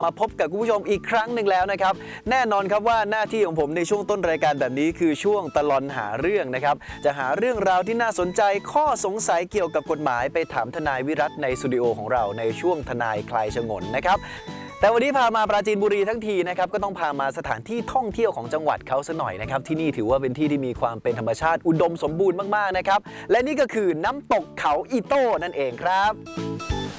มาพบกับคุณผู้ชมอีกครั้งหนึ่งแล้วนะครับแน่นอนครับว่าหน้าที่ของผมในช่วงต้นรายการแบบนี้คือช่วงตลอนหาเรื่องนะครับจะหาเรื่องราวที่น่าสนใจข้อสงสัยเกี่ยวกับกฎหมายไปถามทนายวิรัตในสตูดิโอของเราในช่วงทนายคลายฉงนนะครับแต่วันนี้พามาปราจีนบุรีทั้งทีนะครับก็ต้องพามาสถานที่ท่องเที่ยวของจังหวัดเขาซะหน่อยนะครับที่นี่ถือว่าเป็นที่ที่มีความเป็นธรรมชาติอุดมสมบูรณ์มากๆนะครับและนี่ก็คือน้ำตกเขาอีโต้นั่นเองครับ